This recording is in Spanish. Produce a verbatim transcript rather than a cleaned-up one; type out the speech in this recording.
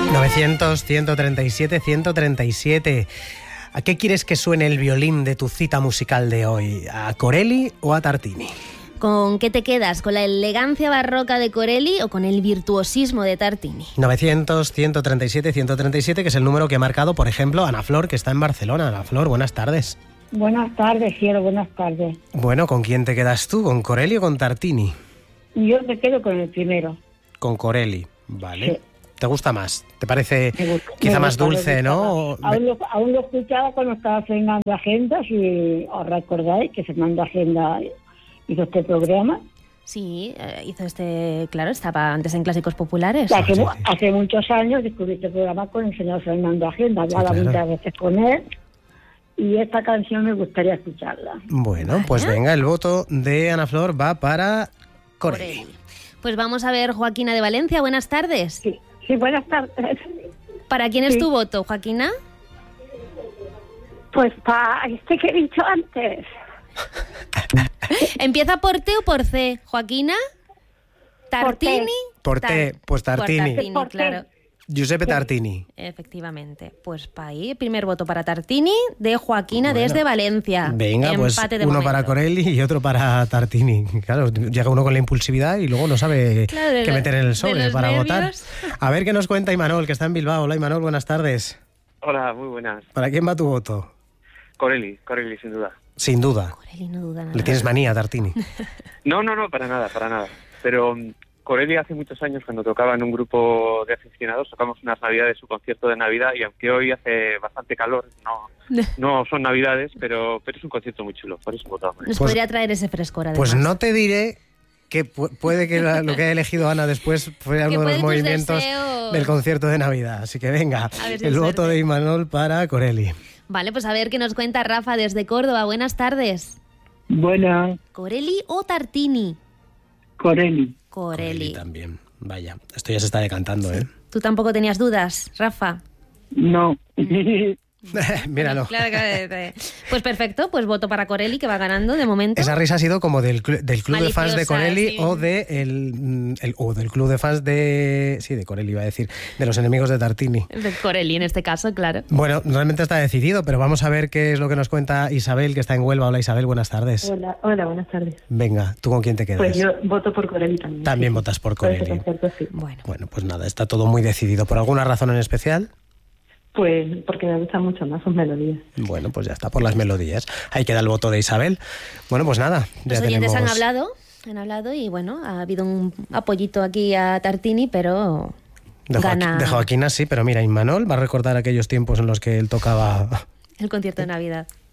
novecientos, ciento treinta y siete, ciento treinta y siete. ¿A qué quieres que suene el violín de tu cita musical de hoy? ¿A Corelli o a Tartini? ¿Con qué te quedas? ¿Con la elegancia barroca de Corelli o con el virtuosismo de Tartini? novecientos, ciento treinta y siete, ciento treinta y siete, que es el número que ha marcado, por ejemplo, Ana Flor, que está en Barcelona. Ana Flor, buenas tardes. Buenas tardes, cielo, buenas tardes. Bueno, ¿con quién te quedas tú? ¿Con Corelli o con Tartini? Yo me quedo con el primero. Con Corelli, vale. Sí. ¿Te gusta más? ¿Te parece Me gusta, quizá me más gusta, dulce, me no? gusta. Aún lo, aún lo escuchaba cuando estaba Fernando Agenda, si os recordáis que Fernando Agenda hizo este programa. Sí, eh, hizo este, claro, estaba antes en Clásicos Populares. Hace, sí, sí. hace muchos años descubrí este programa con el señor Fernando Agenda, hablaba claro. muchas veces con él, y esta canción me gustaría escucharla. Bueno, Vale. pues venga, el voto de Ana Flor va para Corelli. Corelli. Pues vamos a ver, Joaquina de Valencia, buenas tardes. Sí, sí, buenas tardes. ¿Para quién es Sí. tu voto, Joaquina? Pues para este que he dicho antes. ¿Empieza por T o por C, Joaquina? ¿Tartini? Por T, pues Tartini. Por Tartini, Por T. claro. Giuseppe Tartini. Efectivamente. Pues para ahí, primer voto para Tartini de Joaquina Bueno, desde Valencia. Venga, pues Empate de uno momento. para Corelli y otro para Tartini. Claro, llega uno con la impulsividad y luego no sabe Claro, de qué lo- meter en el de sobre los para votar. nervios. A ver qué nos cuenta Imanol, que está en Bilbao. Hola Imanol, buenas tardes. Hola, muy buenas. ¿Para quién va tu voto? Corelli, Corelli, sin duda. Sin duda. Corelli no duda nada. Le tienes manía a Tartini. No, no, no, para nada, para nada. Pero um, Corelli hace muchos años, cuando tocaba en un grupo de aficionados, tocamos unas navidades, su concierto de Navidad, y aunque hoy hace bastante calor, no no son navidades, pero pero es un concierto muy chulo, por eso votamos. Nos Pues- podría traer ese frescor, además. Pues no te diré que pu- puede que la- lo que haya elegido Ana después fue uno de puede los tus movimientos deseos. del concierto de Navidad. Así que venga, A ver si el hay voto suerte. de Imanol para Corelli. Vale, pues a ver qué nos cuenta Rafa desde Córdoba. Buenas tardes. Buenas, ¿Corelli o Tartini? Corelli. Corelli. también. Vaya, esto ya se está decantando, ¿eh? ¿Tú tampoco tenías dudas, Rafa? No. Míralo. Claro que- que- Pues perfecto, pues voto para Corelli, que va ganando de momento. Esa risa ha sido como del, cl- del club de fans de Maliciosa, Corelli sí. o, de el, mm, el- o del club de fans de... Sí, de Corelli iba a decir, de los enemigos de Tartini. De Corelli en este caso, claro. Bueno, realmente está decidido, pero vamos a ver qué es lo que nos cuenta Isabel, que está en Huelva. Hola Isabel, buenas tardes. Hola, hola, buenas tardes. Venga, ¿tú con quién te quedas? Pues yo voto por Corelli también. También sí, votas sí. por Por ese Corelli. concierto, sí. Bueno, Bueno, pues nada, está todo muy decidido. ¿Por alguna razón en especial? Pues porque me gustan mucho más sus melodías. Bueno, pues ya está, por las melodías. Ahí queda el voto de Isabel. Bueno, pues nada, ya los oyentes tenemos... han hablado, han hablado y bueno, ha habido un apoyito aquí a Tartini, pero De, Joaqu- gana de Joaquina sí, pero mira, Imanol va a recordar aquellos tiempos en los que él tocaba... el concierto de Navidad.